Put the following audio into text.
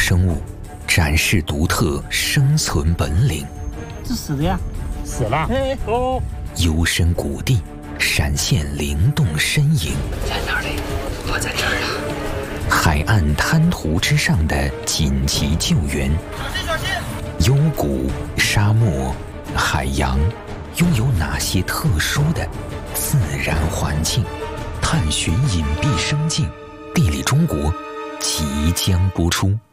生物，展示独特生存本领。 这死的呀， 死了。哦， 幽深谷地，闪现灵动身影。 在哪里？我在这儿啊！ 海岸滩涂之上的紧急救援。 小心！ 幽谷、沙漠、海洋，拥有哪些特殊的自然环境？探寻隐蔽生境，地理中国即将播出。